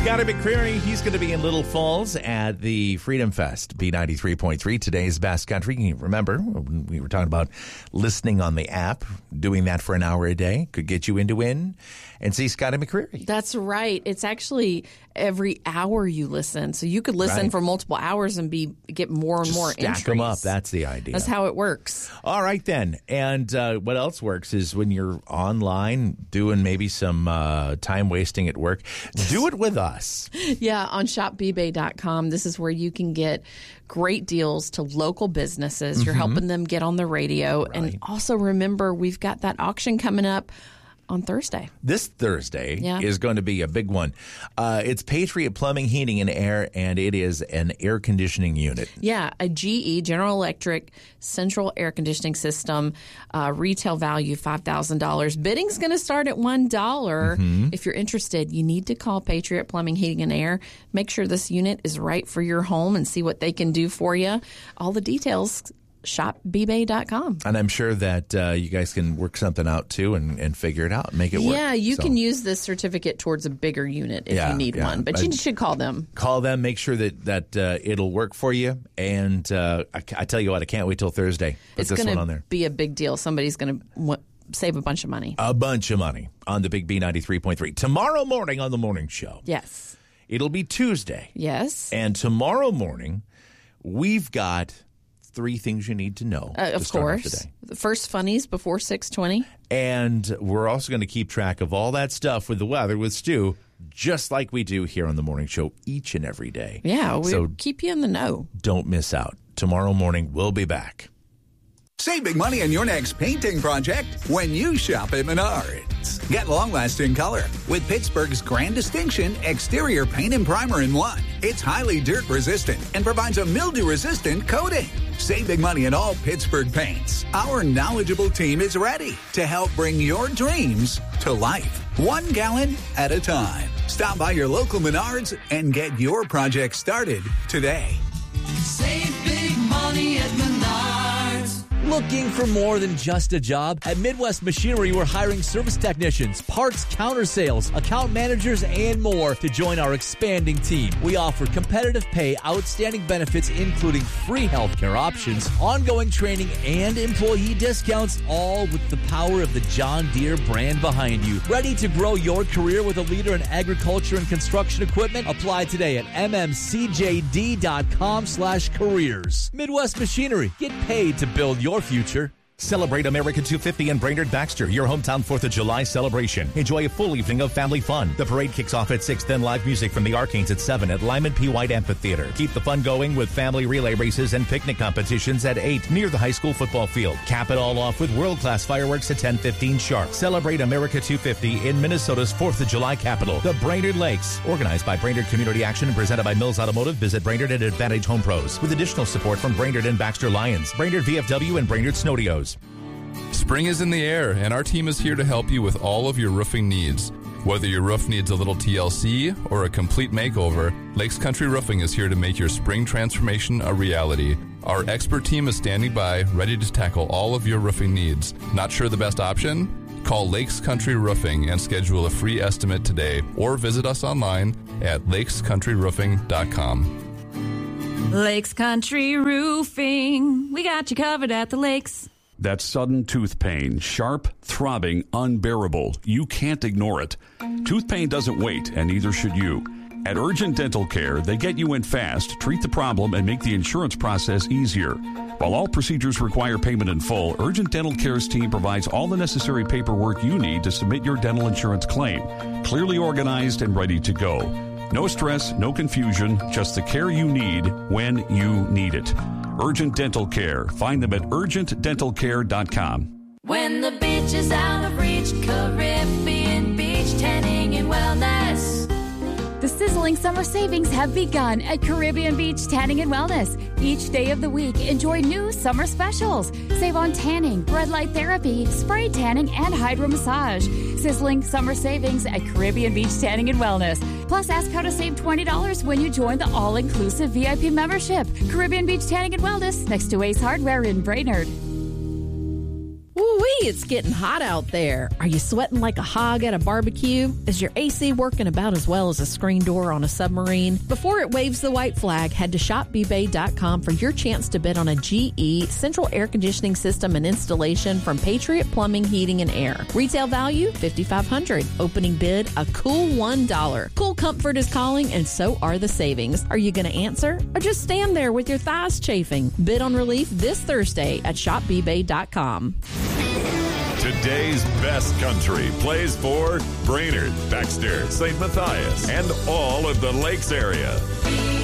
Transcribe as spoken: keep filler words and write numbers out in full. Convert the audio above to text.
Scotty McCreery, he's going to be in Little Falls at the Freedom Fest, B ninety-three point three, today's best country. Remember, we were talking about listening on the app, doing that for an hour a day could get you into in and see Scotty McCreery. That's right. It's actually every hour you listen. So you could listen Right. for multiple hours and be get more and Just more stack entries. them up. That's the idea. That's how it works. All right, then. And uh, what else works is when you're online doing maybe some uh, time wasting at work, do it with us. Yeah, on shop b bay dot com. This is where you can get great deals to local businesses. Mm-hmm. You're helping them get on the radio. Right. And also remember, we've got that auction coming up on Thursday. This Thursday Yeah. is going to be a big one. Uh, it's Patriot Plumbing, Heating, and Air, and it is an air conditioning unit. Yeah, a G E, General Electric, central air conditioning system, uh, retail value five thousand dollars. Bidding's going to start at one dollar. Mm-hmm. If you're interested, you need to call Patriot Plumbing, Heating, and Air. Make sure this unit is right for your home and see what they can do for you. All the details, shop b bay dot com. And I'm sure that uh, you guys can work something out, too, and, and figure it out and make it work. Yeah, you So can use this certificate towards a bigger unit if Yeah, you need yeah. one. But I- you should call them. Call them, make sure that, that uh, it'll work for you. And uh, I, I tell you what, I can't wait till Thursday. Put It's this one going on to there. be a big deal. Somebody's going to w- save a bunch of money. A bunch of money on the Big B ninety-three point three. Tomorrow morning on the morning show, Yes. it'll be Tuesday. Yes. And tomorrow morning, we've got three things you need to know. Uh, to of start off course. the day. The first funnies before six twenty. And we're also going to keep track of all that stuff with the weather with Stu, just like we do here on the morning show each and every day. Yeah, we'll So keep you in the know. don't miss out. Tomorrow morning, we'll be back. Save big money on your next painting project when you shop at Menards. Get long-lasting color with Pittsburgh's Grand Distinction Exterior Paint and Primer in one. It's highly dirt-resistant and provides a mildew-resistant coating. Save big money on all Pittsburgh paints. Our knowledgeable team is ready to help bring your dreams to life, one gallon at a time. Stop by your local Menards and get your project started today. Save big money at Menards. Looking for more than just a job? At Midwest Machinery, we're hiring service technicians, parts counter sales, account managers, and more to join our expanding team. We offer competitive pay, outstanding benefits, including free healthcare options, ongoing training, and employee discounts, all with the power of the John Deere brand behind you. Ready to grow your career with a leader in agriculture and construction equipment? Apply today at m m c j d dot com slash careers. Midwest Machinery. Get paid to build your future. Celebrate America two fifty in Brainerd Baxter, your hometown fourth of July celebration. Enjoy a full evening of family fun. The parade kicks off at six, then live music from the Arcanes at seven at Lyman P. White Amphitheater. Keep the fun going with family relay races and picnic competitions at eight near the high school football field. Cap it all off with world-class fireworks at ten fifteen sharp. Celebrate America two fifty in Minnesota's fourth of July capital, the Brainerd Lakes. Organized by Brainerd Community Action and presented by Mills Automotive. Visit Brainerd at Advantage Home Pros. With additional support from Brainerd and Baxter Lions, Brainerd V F W, and Brainerd Snowdeos. Spring is in the air, and our team is here to help you with all of your roofing needs. Whether your roof needs a little T L C or a complete makeover, Lakes Country Roofing is here to make your spring transformation a reality. Our expert team is standing by, ready to tackle all of your roofing needs. Not sure the best option? Call Lakes Country Roofing and schedule a free estimate today, or visit us online at lakes country roofing dot com. Lakes Country Roofing. We got you covered at the lakes. That's sudden tooth pain, sharp, throbbing, unbearable. You can't ignore it. Tooth pain doesn't wait, and neither should you. At Urgent Dental Care, they get you in fast, treat the problem, and make the insurance process easier. While all procedures require payment in full, Urgent Dental Care's team provides all the necessary paperwork you need to submit your dental insurance claim, clearly organized and ready to go. No stress, no confusion, just the care you need when you need it. Urgent Dental Care. Find them at urgent dental care dot com. When the beach is out of reach, Caribbean Beach Tanning and Wellness. The sizzling summer savings have begun at Caribbean Beach Tanning and Wellness. Each day of the week, enjoy new summer specials. Save on tanning, red light therapy, spray tanning, and hydro massage. Sizzling summer savings at Caribbean Beach Tanning and Wellness. Plus, ask how to save twenty dollars when you join the all-inclusive V I P membership. Caribbean Beach Tanning and Wellness, next to Ace Hardware in Brainerd. Woo-wee! it's getting hot out there. Are you sweating like a hog at a barbecue? Is your A C working about as well as a screen door on a submarine? Before it waves the white flag, head to shop b bay dot com for your chance to bid on a G E central air conditioning system and installation from Patriot Plumbing, Heating, and Air. Retail value, five thousand five hundred dollars. Opening bid, a cool one dollar. Cool comfort is calling, and so are the savings. Are you going to answer or just stand there with your thighs chafing? Bid on relief this Thursday at shop b bay dot com. Today's best country plays for Brainerd, Baxter, Saint Matthias, and all of the Lakes area.